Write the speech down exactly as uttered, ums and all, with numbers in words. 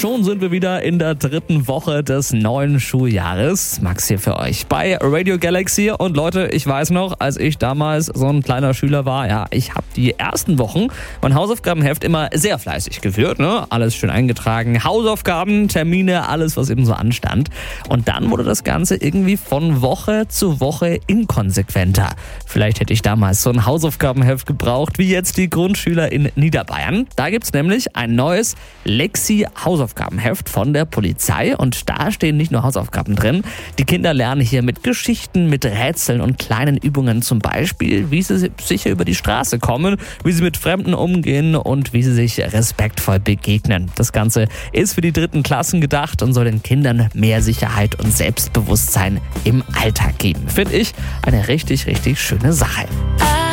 schon sind wir wieder in der dritten Woche des neuen Schuljahres. Max hier für euch bei Radio Galaxy. Und Leute, ich weiß noch, als ich damals so ein kleiner Schüler war, ja, ich habe die ersten Wochen mein Hausaufgabenheft immer sehr fleißig geführt, ne? Alles schön eingetragen, Hausaufgaben, Termine, alles, was eben so anstand. Und dann wurde das Ganze irgendwie von Woche zu Woche inkonsequenter. Vielleicht hätte ich damals so ein Hausaufgabenheft gebraucht, wie jetzt die Grundschüler in Niederbayern. Da gibt's nämlich ein neues Lexi-Hausaufgabenheft von der Polizei und da stehen nicht nur Hausaufgaben drin. Die Kinder lernen hier mit Geschichten, mit Rätseln und kleinen Übungen, zum Beispiel, wie sie sicher über die Straße kommen, wie sie mit Fremden umgehen und wie sie sich respektvoll begegnen. Das Ganze ist für die dritten Klassen gedacht und soll den Kindern mehr Sicherheit und Selbstbewusstsein im Alltag geben. Finde ich eine richtig, richtig schöne Sache.